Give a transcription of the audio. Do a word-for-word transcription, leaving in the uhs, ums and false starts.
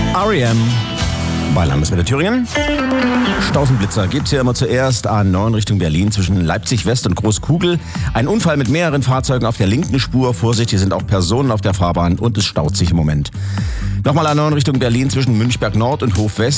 R E M bei Landeswelle Thüringen. Stausenblitzer gibt's hier immer zuerst A neun Richtung Berlin zwischen Leipzig West und Großkugel. Ein Unfall mit mehreren Fahrzeugen auf der linken Spur. Vorsicht, hier sind auch Personen auf der Fahrbahn und es staut sich im Moment. Nochmal A neun Richtung Berlin zwischen Münchberg Nord und Hof West.